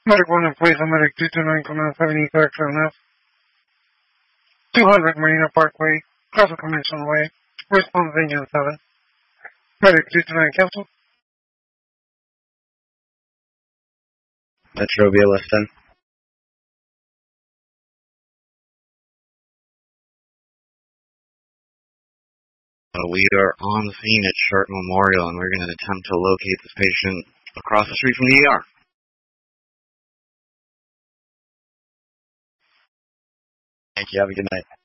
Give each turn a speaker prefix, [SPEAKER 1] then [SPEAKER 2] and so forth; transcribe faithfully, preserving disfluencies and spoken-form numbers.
[SPEAKER 1] Medic one in place on Medic two two nine, command seventy, correction F. two hundred Marina Parkway, Castle Convention Way, response engine seven. Medic two two nine, cancel.
[SPEAKER 2] Metro B L S ten. Uh, we are on the scene at Sharp Memorial, and we're going to attempt to locate this patient across the street from the E R.
[SPEAKER 3] Thank you. Have a good night.